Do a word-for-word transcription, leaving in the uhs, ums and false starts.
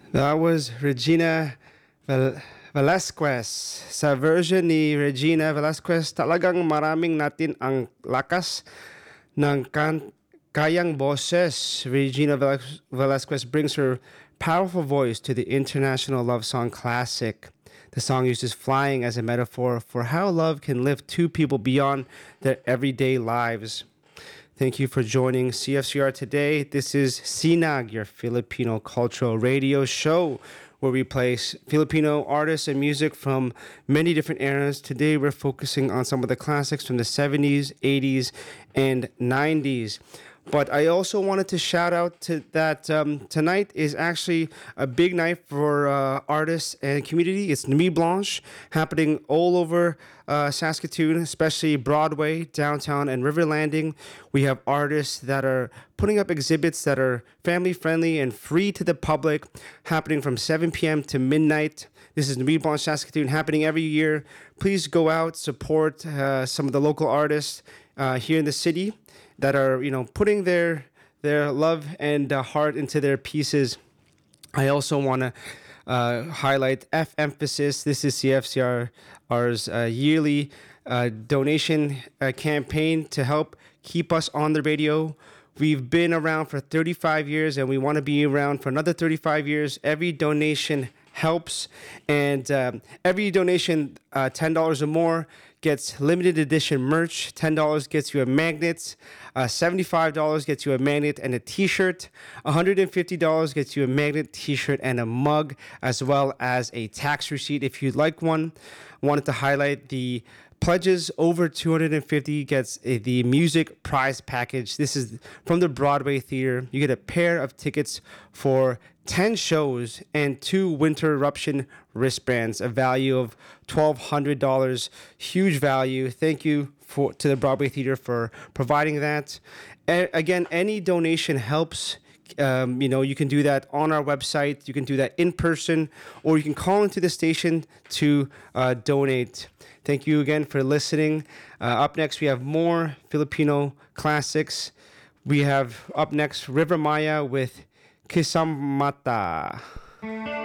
That was Regina Vel- Velasquez. Sa version ni Regina Velasquez, talagang maraming natin ang lakas ng kan kayang boses. Regina Velas- Velasquez brings her powerful voice to the international love song classic. The song uses flying as a metaphor for how love can lift two people beyond their everyday lives. Thank you for joining C F C R today. This is Sinag, your Filipino cultural radio show, where we play s- Filipino artists and music from many different eras. Today, we're focusing on some of the classics from the seventies, eighties, and nineties. But I also wanted to shout out to that um, tonight is actually a big night for uh, artists and community. It's Nuit Blanche happening all over uh, Saskatoon, especially Broadway, downtown, and River Landing. We have artists that are putting up exhibits that are family friendly and free to the public, happening from seven p.m. to midnight. This is Nuit Blanche Saskatoon happening every year. Please go out, support uh, some of the local artists uh, here in the city that are, you know, putting their their love and uh, heart into their pieces. I also want to uh, highlight F Emphasis. This is C F C R's uh, yearly uh, donation uh, campaign to help keep us on the radio. We've been around for thirty-five years and we want to be around for another thirty-five years. Every donation helps, and um, every donation, uh, ten dollars or more, gets limited edition merch. ten dollars gets you a magnet. Uh, seventy-five dollars gets you a magnet and a t-shirt. one hundred fifty dollars gets you a magnet, t-shirt, and a mug, as well as a tax receipt if you'd like one. Wanted to highlight the pledges over two hundred fifty gets uh, the music prize package. This is from the Broadway Theater. You get a pair of tickets for ten shows and two Winter Eruption wristbands, a value of twelve hundred dollars. Huge value. Thank you for to the Broadway Theater for providing that. A- again, any donation helps. Um, you know, you can do that on our website. You can do that in person, or you can call into the station to uh, donate. Thank you again for listening. Uh, up next, we have more Filipino classics. We have up next River Maya with Kisamata.